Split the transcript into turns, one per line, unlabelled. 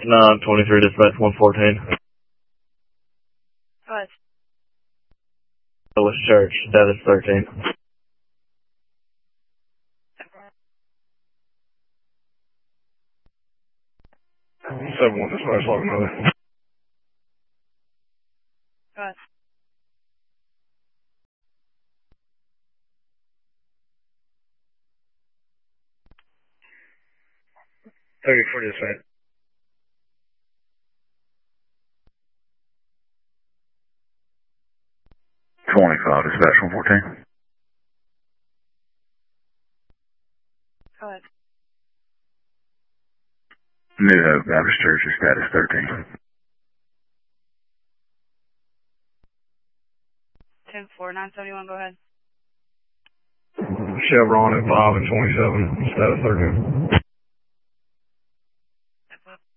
No, 23 dispatch 114.
Go ahead.
Willis Church, status 13. 7-1 dispatch, log another.
Go ahead.
$34 dispatch.
25 dispatch 114.
Go ahead.
New Hope Baptist Church is status 13.
10-4, 971, go ahead.
Chevron at 5 and 27, status 13.